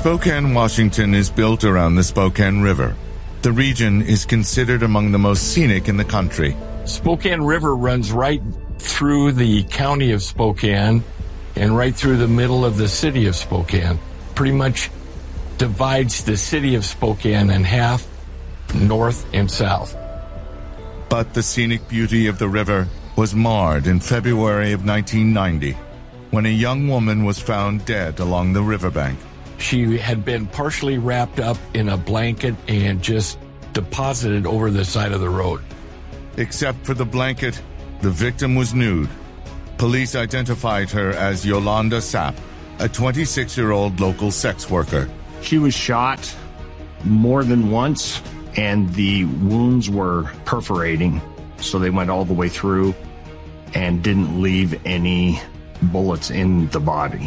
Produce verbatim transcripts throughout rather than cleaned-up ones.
Spokane, Washington is built around the Spokane River. The region is considered among the most scenic in the country. Spokane River runs right through the county of Spokane and right through the middle of the city of Spokane. Pretty much divides the city of Spokane in half, north and south. But the scenic beauty of the river was marred in February of nineteen ninety, when a young woman was found dead along the riverbank. She had been partially wrapped up in a blanket and just deposited over the side of the road. Except for the blanket, the victim was nude. Police identified her as Yolanda Sapp, a twenty-six-year-old local sex worker. She was shot more than once, and the wounds were perforating, so they went all the way through and didn't leave any bullets in the body.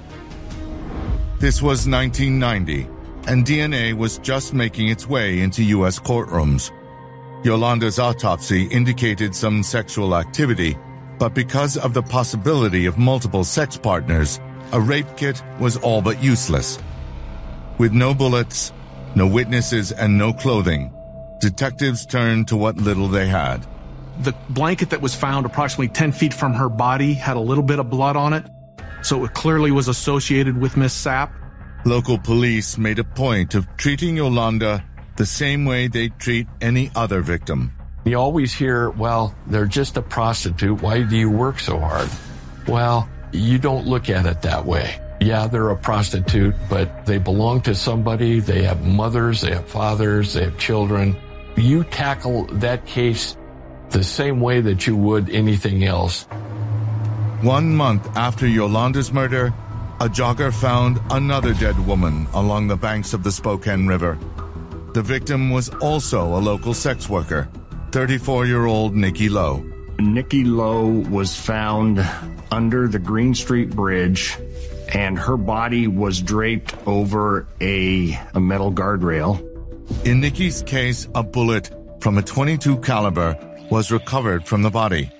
This was nineteen ninety, and D N A was just making its way into U S courtrooms. Yolanda's autopsy indicated some sexual activity, but because of the possibility of multiple sex partners, a rape kit was all but useless. With no bullets, no witnesses, and no clothing, detectives turned to what little they had. The blanket that was found approximately ten feet from her body had a little bit of blood on it, so it clearly was associated with Miss Sapp. Local police made a point of treating Yolanda the same way they treat any other victim. You always hear, well, they're just a prostitute. Why do you work so hard? Well, you don't look at it that way. Yeah, they're a prostitute, but they belong to somebody. They have mothers, they have fathers, they have children. You tackle that case the same way that you would anything else. One month after Yolanda's murder, a jogger found another dead woman along the banks of the Spokane River. The victim was also a local sex worker, thirty-four-year-old Nikki Lowe. Nikki Lowe was found under the Green Street Bridge, and her body was draped over a, a metal guardrail. In Nikki's case, a bullet from a twenty-two caliber was recovered from the body.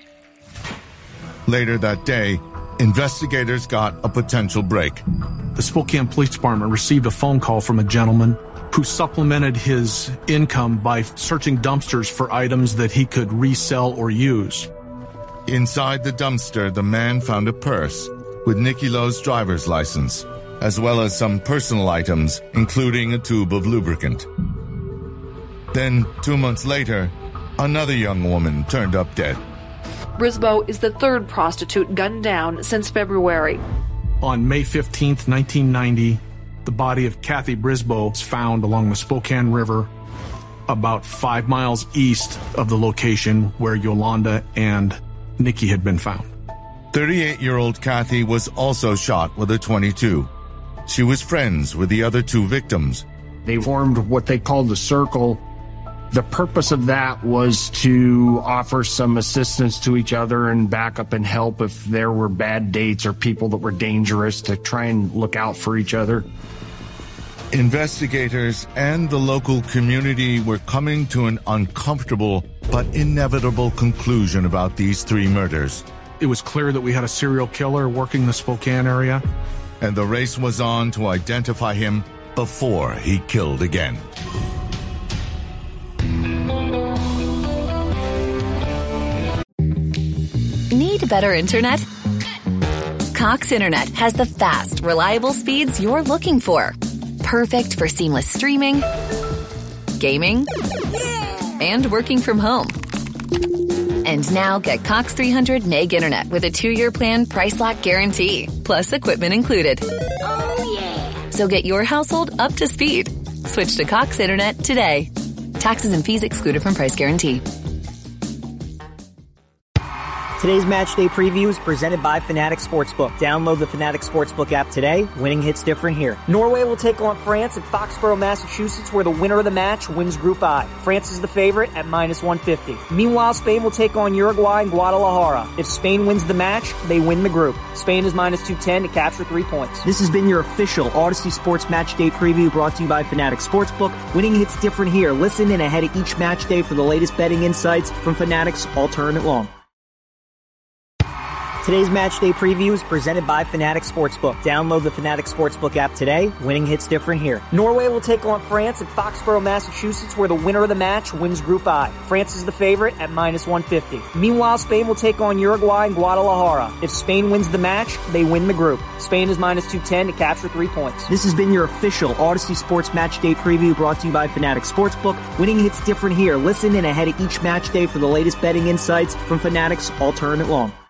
Later that day, investigators got a potential break. The Spokane Police Department received a phone call from a gentleman who supplemented his income by searching dumpsters for items that he could resell or use. Inside the dumpster, the man found a purse with Nikki Lowe's driver's license, as well as some personal items, including a tube of lubricant. Then, two months later, another young woman turned up dead. Brisboe is the third prostitute gunned down since February. On May fifteenth, nineteen ninety, the body of Kathy Brisboe was found along the Spokane River, about five miles east of the location where Yolanda and Nikki had been found. thirty-eight-year-old Kathy was also shot with a twenty-two. She was friends with the other two victims. They formed what they called the circle. The purpose of that was to offer some assistance to each other and backup and help if there were bad dates or people that were dangerous, to try and look out for each other. Investigators and the local community were coming to an uncomfortable but inevitable conclusion about these three murders. It was clear that we had a serial killer working the Spokane area, and the race was on to identify him before he killed again. Need better internet? Cox Internet has the fast, reliable speeds you're looking for. Perfect for seamless streaming, gaming, and working from home. And now get Cox three hundred meg internet with a two-year plan, price lock guarantee, plus equipment included. Oh, yeah. So get your household up to speed. Switch to Cox Internet today. Taxes and fees excluded from price guarantee. Today's match day preview is presented by Fanatics Sportsbook. Download the Fanatics Sportsbook app today. Winning hits different here. Norway will take on France at Foxborough, Massachusetts, where the winner of the match wins Group I. France is the favorite at minus one fifty. Meanwhile, Spain will take on Uruguay in Guadalajara. If Spain wins the match, they win the group. Spain is minus two ten to capture three points. This has been your official Odyssey Sports Match Day preview brought to you by Fanatics Sportsbook. Winning hits different here. Listen in ahead of each match day for the latest betting insights from Fanatics all tournament long. Today's match day preview is presented by Fanatic Sportsbook. Download the Fanatic Sportsbook app today. Winning hits different here. Norway will take on France at Foxborough, Massachusetts, where the winner of the match wins Group I. France is the favorite at minus one fifty. Meanwhile, Spain will take on Uruguay in Guadalajara. If Spain wins the match, they win the group. Spain is minus two ten to capture three points. This has been your official Odyssey Sports Match Day preview brought to you by Fanatic Sportsbook. Winning hits different here. Listen in ahead of each match day for the latest betting insights from Fanatic's All Tournament Long.